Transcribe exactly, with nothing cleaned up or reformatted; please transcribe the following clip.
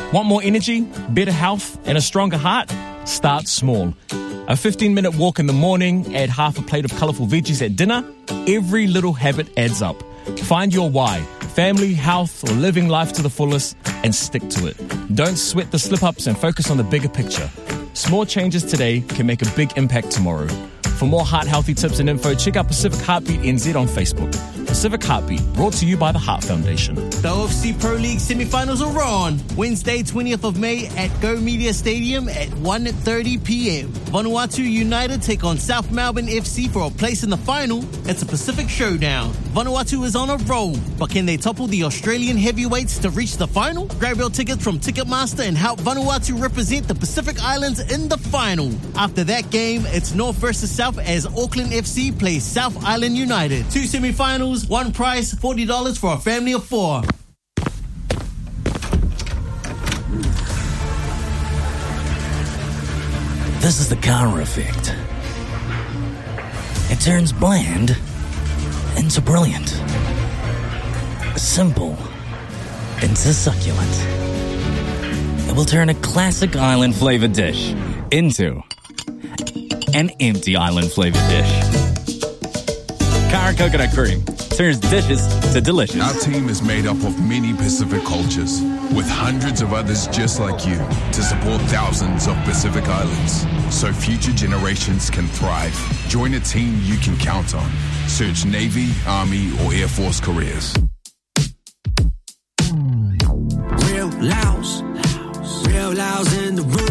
Want more energy, better health, and a stronger heart? Start small. A fifteen-minute walk in the morning, add half a plate of colourful veggies at dinner. Every little habit adds up. Find your why, family, health, or living life to the fullest, and stick to it. Don't sweat the slip-ups and focus on the bigger picture. Small changes today can make a big impact tomorrow. For more heart-healthy tips and info, check out Pacific Heartbeat N Z on Facebook. Pacific Heartbeat, brought to you by the Heart Foundation. The O F C Pro League semi-finals are on. Wednesday, twentieth of May at Go Media Stadium at one thirty p.m. Vanuatu United take on South Melbourne F C for a place in the final. It's a Pacific showdown. Vanuatu is on a roll, but can they topple the Australian heavyweights to reach the final? Grab your tickets from Ticketmaster and help Vanuatu represent the Pacific Islands in the final. After that game, it's North versus South as Auckland F C plays South Island United. Two semi-finals, one price, forty dollars for a family of four. This is the Kara effect. It turns bland into brilliant. Simple into succulent. It will turn a classic island-flavored dish into an empty island-flavored dish. Kara Coconut Cream turns dishes to delicious. Our team is made up of many Pacific cultures, with hundreds of others just like you, to support thousands of Pacific Islands, so future generations can thrive. Join a team you can count on. Search Navy, Army, or Air Force careers. Real Laos, real Laos in the room.